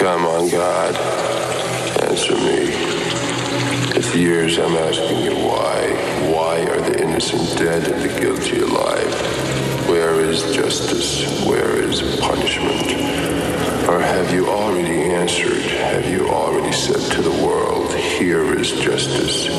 Come on, God. Answer me. It's years I'm asking you why. Why are the innocent dead and the guilty alive? Where is justice? Where is punishment? Or have you already answered? Have you already said to the world, here is justice,